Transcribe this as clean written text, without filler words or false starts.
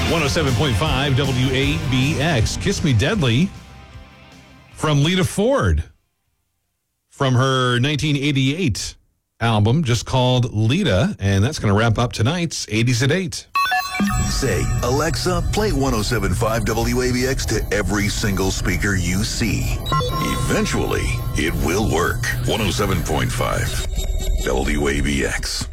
107.5 WABX. Kiss Me Deadly from Lita Ford from her 1988 album just called Lita. And that's going to wrap up tonight's 80s at 8. Say, Alexa, play 107.5 WABX to every single speaker you see. Eventually, it will work. 107.5 WABX.